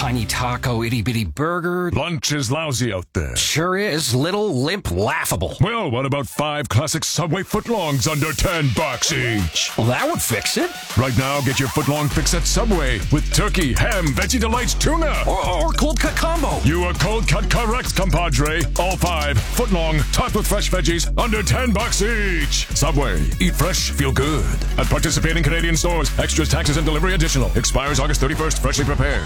tiny taco, itty-bitty burger. Lunch is lousy out there. Sure is. Little, limp, laughable. Well, what about 5 classic Subway footlongs under $10 each? Well, that would fix it. Right now, get your footlong fix at Subway with turkey, ham, Veggie Delights, tuna. Or cold cut combo. You are cold cut correct, compadre. All 5 footlong, topped with fresh veggies, under $10 each. Subway. Eat fresh, feel good. At participating Canadian stores. Extras, taxes, and delivery additional. Expires August 31st. Freshly prepared.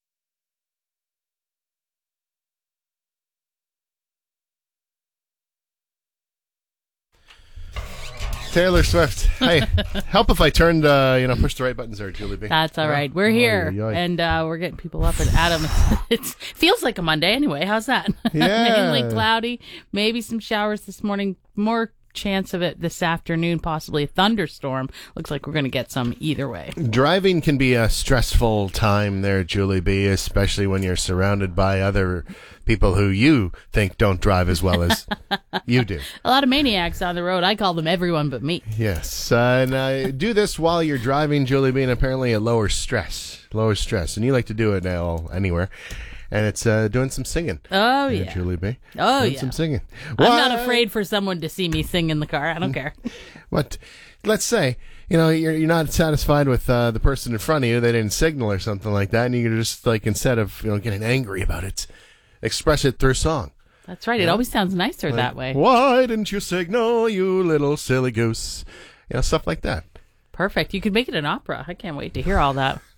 Taylor Swift. Hey, help if I turned, push the right buttons there, Julie B. That's all right. We're here, and we're getting people up. And Adam, it feels like a Monday anyway. How's that? Yeah. Mainly cloudy, maybe some showers this morning. More chance of it this afternoon, possibly a thunderstorm. Looks like we're going to get some either way. Driving can be a stressful time there, Julie B., especially when you're surrounded by other people who you think don't drive as well as you do. A lot of maniacs on the road. I call them everyone but me. Yes. And do this while you're driving, Julie B., and apparently it lowers stress. And you like to do it now anywhere. And it's doing some singing. Oh, yeah. Julie B. Oh, doing yeah. some singing. I'm not afraid for someone to see me sing in the car. I don't care. What? Let's say, you're not satisfied with the person in front of you. They didn't signal or something like that. And you can just, instead of, getting angry about it, express it through song. That's right. It always sounds nicer that way. Why didn't you signal, you little silly goose? Stuff like that. Perfect. You could make it an opera. I can't wait to hear all that.